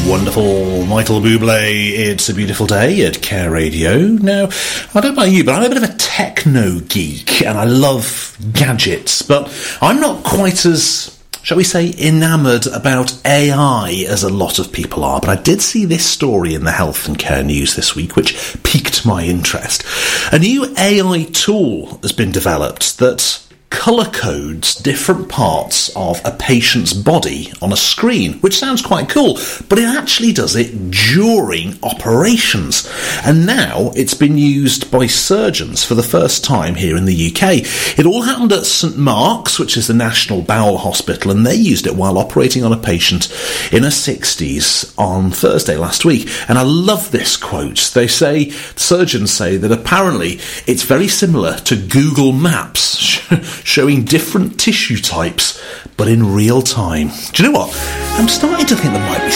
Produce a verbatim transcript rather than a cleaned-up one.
Wonderful Michael Bublé, It's a Beautiful Day at Care Radio. Now, I don't know about you, but I'm a bit of a techno geek and I love gadgets, but I'm not quite as, shall we say, enamoured about A I as a lot of people are. But I did see this story in the Health and Care News this week, which piqued my interest. A new A I tool has been developed that colour codes different parts of a patient's body on a screen, which sounds quite cool, but it actually does it during operations. And now it's been used by surgeons for the first time here in the U K. It all happened at St Mark's, which is the National Bowel Hospital, and they used it while operating on a patient in her sixties on Thursday last week. And I love this quote. They say, surgeons say that apparently it's very similar to Google Maps, showing different tissue types, but in real time. Do you know what? I'm starting to think there might be